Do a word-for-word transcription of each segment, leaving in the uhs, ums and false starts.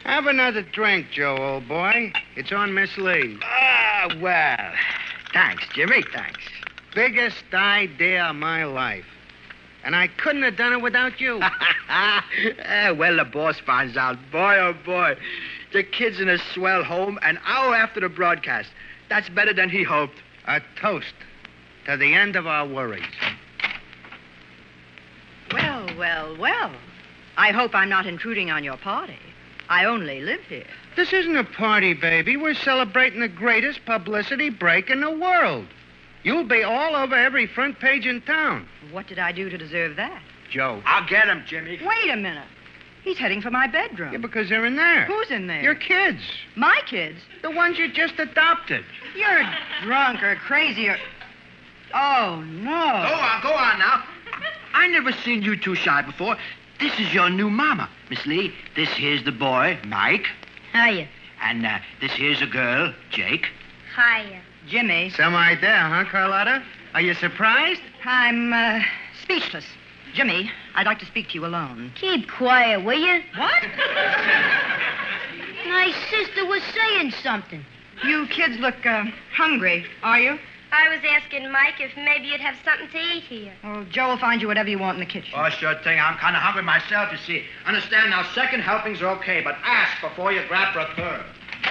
Have another drink, Joe, old boy. It's on Miss Lee. Ah, well, thanks, Jimmy, thanks. Biggest idea of my life. And I couldn't have done it without you. Eh, well, the boss finds out. Boy, oh, boy. The kid's in a swell home an hour after the broadcast. That's better than he hoped. A toast to the end of our worries. Well, well, well. I hope I'm not intruding on your party. I only live here. This isn't a party, baby. We're celebrating the greatest publicity break in the world. You'll be all over every front page in town. What did I do to deserve that? Joe. I'll get him, Jimmy. Wait a minute. He's heading for my bedroom. Yeah, because they're in there. Who's in there? Your kids. My kids? The ones you just adopted. You're drunk or crazy or... Oh, no. Go on, go on now. I never seen you two shy before. This is your new mama, Miss Lee. This here's the boy, Mike. Hiya. And uh, this here's a girl, Jake. Hiya. Jimmy. Some idea, huh, Carlotta? Are you surprised? I'm, uh, speechless. Jimmy, I'd like to speak to you alone. Keep quiet, will you? What? My sister was saying something. You kids look, uh, hungry, are you? I was asking Mike if maybe you'd have something to eat here. Well, Joe will find you whatever you want in the kitchen. Oh, sure thing. I'm kind of hungry myself, you see. Understand, now, second helpings are okay, but ask before you grab for a third.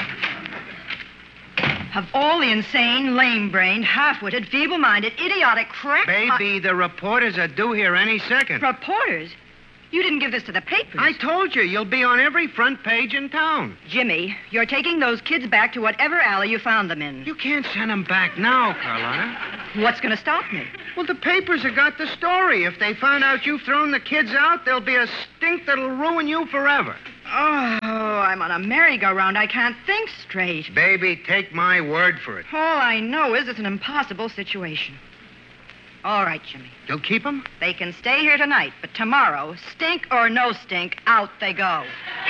Of all the insane, lame-brained, half-witted, feeble-minded, idiotic, crack... Baby, the reporters are due here any second. Reporters? You didn't give this to the papers. I told you, you'll be on every front page in town. Jimmy, you're taking those kids back to whatever alley you found them in. You can't send them back now, Carlotta. What's going to stop me? Well, the papers have got the story. If they find out you've thrown the kids out, there'll be a stink that'll ruin you forever. Oh, I'm on a merry-go-round. I can't think straight. Baby, take my word for it. All I know is it's an impossible situation. All right, Jimmy. You'll keep them? They can stay here tonight, but tomorrow, stink or no stink, out they go.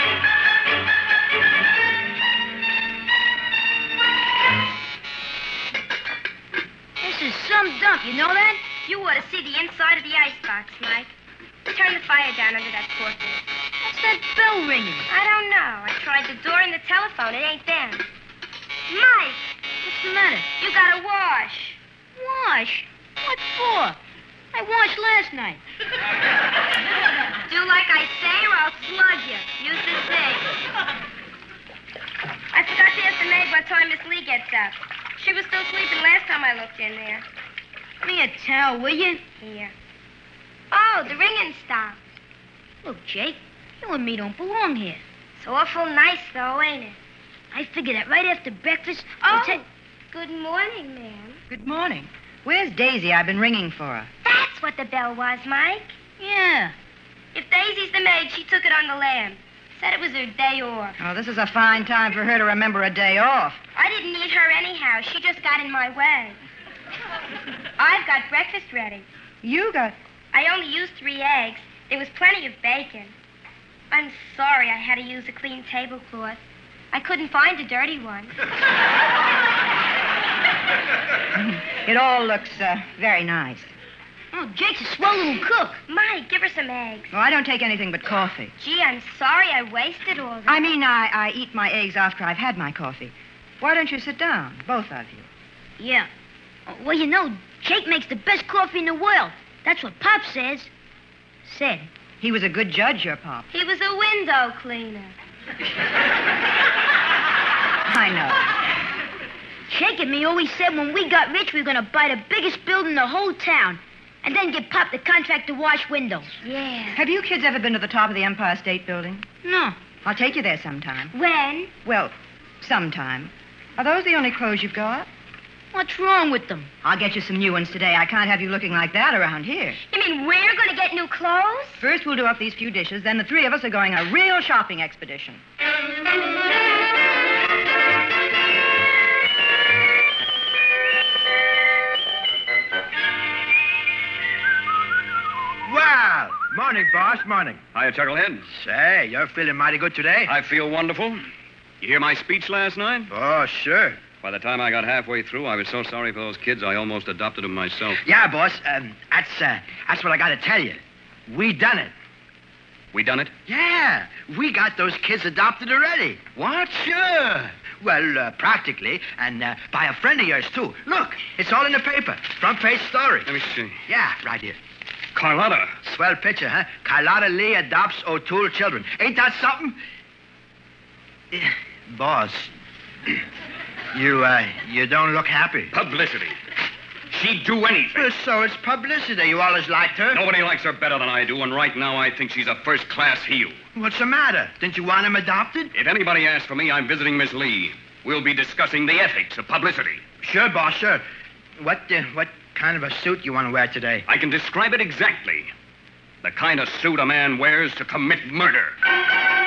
This is some dump, you know that? You ought to see the inside of the icebox, Mike. Turn the fire down under that coffee. What's that bell ringing? I don't know. I tried the door and the telephone. It ain't them. Mike! What's the matter? You gotta wash. Wash? What for? I washed last night. Do like I say or I'll slug you. Use the sink. I forgot to ask the maid what time Miss Lee gets up. She was still sleeping last time I looked in there. Give me a towel, will you? Here. Oh, the ringing stopped. Look, Jake, you and me don't belong here. It's awful nice, though, ain't it? I figured that right after breakfast... Oh, ta- good morning, ma'am. Good morning. Where's Daisy? I've been ringing for her. That's what the bell was, Mike. Yeah. If Daisy's the maid, she took it on the lamb. Said it was her day off. Oh, this is a fine time for her to remember a day off. I didn't need her anyhow. She just got in my way. I've got breakfast ready. You got... I only used three eggs. There was plenty of bacon. I'm sorry I had to use a clean tablecloth. I couldn't find a dirty one. It all looks uh, very nice. Oh, Jake's a swell little cook. Mike, give her some eggs. Oh, I don't take anything but coffee. Gee, I'm sorry I wasted all that. I mean, I, I eat my eggs after I've had my coffee. Why don't you sit down, both of you? Yeah. Uh, Well, you know, Jake makes the best coffee in the world. That's what Pop says. Said. He was a good judge, your Pop. He was a window cleaner. I know. Jake and me always said when we got rich, we were going to buy the biggest building in the whole town. And then give Pop the contract to wash windows. Yeah. Have you kids ever been to the top of the Empire State Building? No. I'll take you there sometime. When? Well, sometime. Are those the only clothes you've got? What's wrong with them? I'll get you some new ones today. I can't have you looking like that around here. You mean we're going to get new clothes? First, we'll do up these few dishes, then the three of us are going a real shopping expedition. Well, morning, boss, morning. Hiya, Chucklehead. Say, you're feeling mighty good today. I feel wonderful. You hear my speech last night? Oh, sure. By the time I got halfway through, I was so sorry for those kids, I almost adopted them myself. Yeah, boss. Um, that's uh, that's what I got to tell you. We done it. We done it? Yeah, we got those kids adopted already. What? Sure. Well, uh, practically, and uh, by a friend of yours, too. Look, it's all in the paper. Front page story. Let me see. Yeah, right here. Carlotta. Swell picture, huh? Carlotta Lee adopts O'Toole children. Ain't that something? Eh, Boss, you, uh, you don't look happy. Publicity. She'd do anything. Well, so it's publicity. You always liked her. Nobody likes her better than I do, and right now I think she's a first-class heel. What's the matter? Didn't you want him adopted? If anybody asks for me, I'm visiting Miss Lee. We'll be discussing the ethics of publicity. Sure, boss, sure. What, uh, what kind of a suit you want to wear today? I can describe it exactly. The kind of suit a man wears to commit murder.